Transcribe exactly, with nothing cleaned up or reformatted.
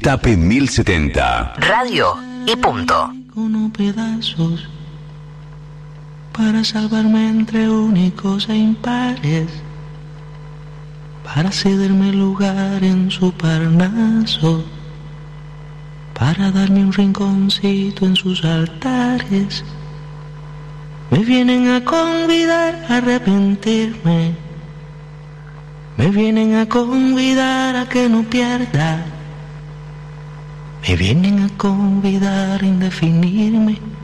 Destape mil setenta. Radio y punto. Con pedazos para salvarme entre únicos e impares, para cederme lugar en su Parnaso, para darme un rinconcito en sus altares. Me vienen a convidar a arrepentirme, me vienen a convidar a que no pierda, me vienen a convidar a indefinirme.